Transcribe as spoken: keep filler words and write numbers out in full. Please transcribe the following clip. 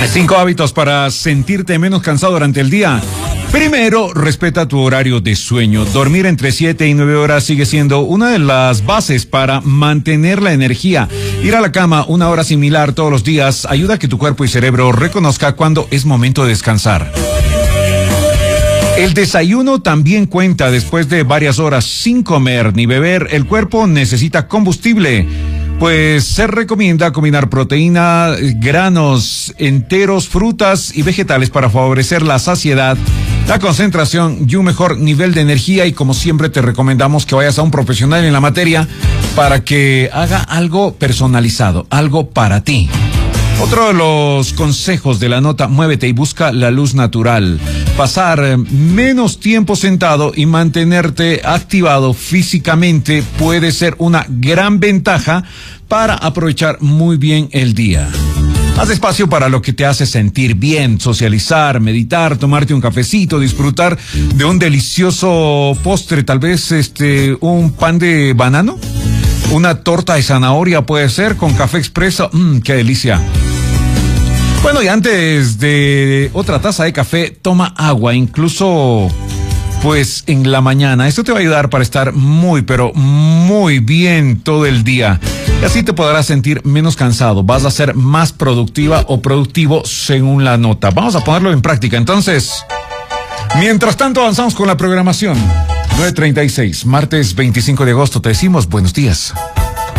Cinco hábitos para sentirte menos cansado durante el día. Primero, respeta tu horario de sueño. Dormir entre siete y nueve horas sigue siendo una de las bases para mantener la energía. Ir a la cama una hora similar todos los días ayuda a que tu cuerpo y cerebro reconozca cuándo es momento de descansar. El desayuno también cuenta. Después de varias horas sin comer ni beber, el cuerpo necesita combustible. Pues se recomienda combinar proteína, granos enteros, frutas y vegetales para favorecer la saciedad, la concentración y un mejor nivel de energía. Y como siempre te recomendamos que vayas a un profesional en la materia para que haga algo personalizado, algo para ti. Otro de los consejos de la nota: muévete y busca la luz natural. Pasar menos tiempo sentado y mantenerte activado físicamente puede ser una gran ventaja para aprovechar muy bien el día. Haz espacio para lo que te hace sentir bien: socializar, meditar, tomarte un cafecito, disfrutar de un delicioso postre, tal vez este un pan de banano, una torta de zanahoria puede ser, con café expreso. Mmm, qué delicia. Bueno, y antes de otra taza de café, toma agua, incluso pues en la mañana. Esto te va a ayudar para estar muy, pero muy bien todo el día. Y así te podrás sentir menos cansado. Vas a ser más productiva o productivo según la nota. Vamos a ponerlo en práctica. Entonces, mientras tanto avanzamos con la programación. nueve treinta y seis, martes veinticinco de agosto. Te decimos buenos días.